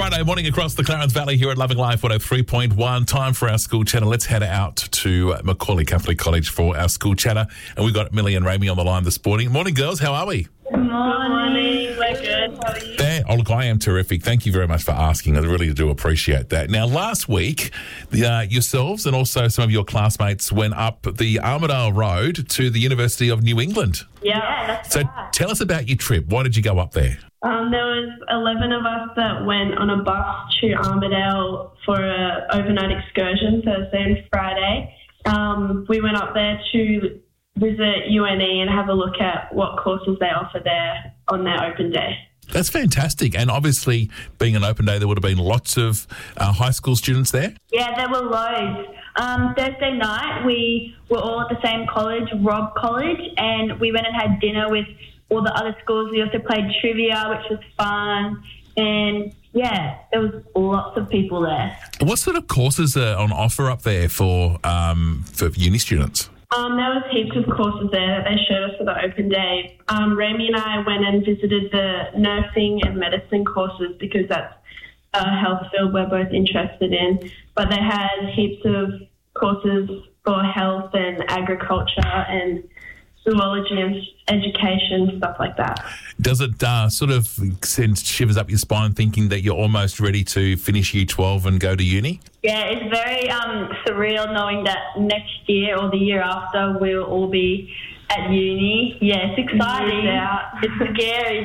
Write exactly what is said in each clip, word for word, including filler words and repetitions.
Friday morning across the Clarence Valley here at Loving Life one oh three point one. Time for our school chatter. Let's head out to Macaulay Catholic College for our school chatter. And we've got Millie and Rami on the line this morning. Morning, girls. How are we? Good morning. We're good. How are you? There. Oh, look, I am terrific. Thank you very much for asking. I really do appreciate that. Now, last week, the, uh, yourselves and also some of your classmates went up the Armidale Road to the University of New England. Yeah, that's So right. tell us about your trip. Why did you go up there? Um, there was eleven of us that went on a bus to Armidale for an overnight excursion, Thursday and Friday. Um, we went up there to visit U N E and have a look at what courses they offer there on their open day. That's fantastic. And obviously, being an open day, there would have been lots of uh, high school students there. Yeah, there were loads. Um, Thursday night, we were all at the same college, Robb College, and we went and had dinner with all the other schools. We also played trivia, which was fun. And, yeah, there was lots of people there. What sort of courses are on offer up there for um, for uni students? Um, there was heaps of courses there that they showed us for the open day. Um, Rami and I went and visited the nursing and medicine courses because that's a health field we're both interested in. But they had heaps of courses for health and agriculture and zoology and education, stuff like that. Does it uh, sort of send shivers up your spine thinking that you're almost ready to finish year twelve and go to uni? Yeah, it's very um, surreal knowing that next year or the year after we'll all be at uni. Yeah, it's exciting. Yeah. It's scary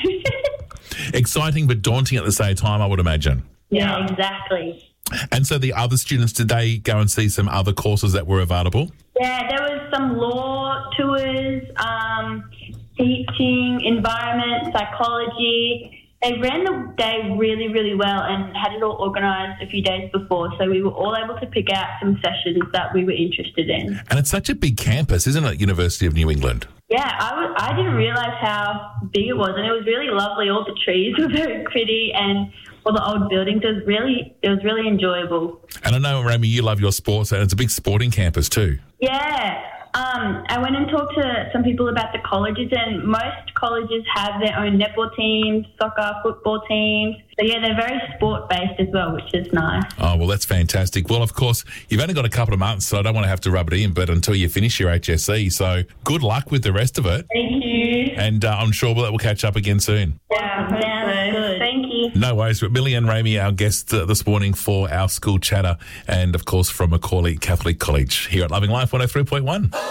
though. Exciting but daunting at the same time, I would imagine. Yeah, exactly. And so the other students, did they go and see some other courses that were available? Yeah, there was some law tours, um, teaching, environment, psychology. They ran the day really, really well and had it all organised a few days before, so we were all able to pick out some sessions that we were interested in. And it's such a big campus, isn't it, University of New England? Yeah, I, was, I didn't realise how big it was, and it was really lovely. All the trees were very pretty, and all the old buildings. It was really, it was really enjoyable. And I know, Rami, you love your sports, and it's a big sporting campus too. Yeah. Um, I went and talked to some people about the colleges, and most colleges have their own netball teams, soccer, football teams. So, yeah, they're very sport-based as well, which is nice. Oh, well, that's fantastic. Well, of course, you've only got a couple of months, so I don't want to have to rub it in, but until you finish your H S E, so good luck with the rest of it. Thank you. And uh, I'm sure that we'll catch up again soon. Yeah, Sounds good. Thank you. No worries. But Millie and Rami, our guests uh, this morning for our school chatter, and, of course, from Macaulay Catholic College here at Loving Life one oh three point one.